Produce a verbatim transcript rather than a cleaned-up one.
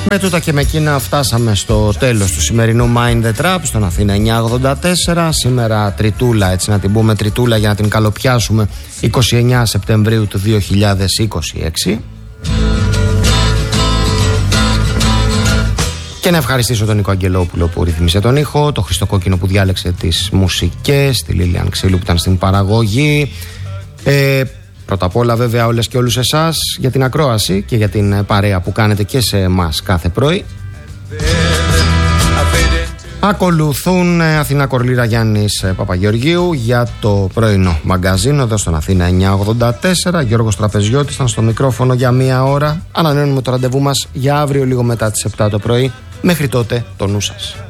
Με τούτα και με εκείνα φτάσαμε στο τέλος του σημερινού Mind the Trap στον Αθήνα εννιακόσια ογδόντα τέσσερα. Σήμερα τριτούλα, έτσι να την πούμε τριτούλα για να την καλοπιάσουμε, είκοσι εννέα Σεπτεμβρίου του δύο χιλιάδες είκοσι έξι. Και να ευχαριστήσω τον Νίκο Αγγελόπουλο που ρυθμίσε τον ήχο, τον Χρήστο Κόκκινο που διάλεξε τις μουσικές, τη Λίλιαν Ξύλου που ήταν στην παραγωγή. Ε, πρώτα απ' όλα βέβαια όλες και όλους εσάς για την ακρόαση και για την παρέα που κάνετε και σε εμάς κάθε πρωί. Ακολουθούν Αθηνά Κορλήρα, Γιάννης Παπαγεωργίου για το πρωινό μαγκαζίνο εδώ στον Αθήνα εννιακόσια ογδόντα τέσσερα. Γιώργος Τραπεζιώτης ήταν στο μικρόφωνο για μία ώρα. Ανανεώνουμε το ραντεβού μας για αύριο λίγο μετά τις επτά το πρωί. Μέχρι τότε το νου σας.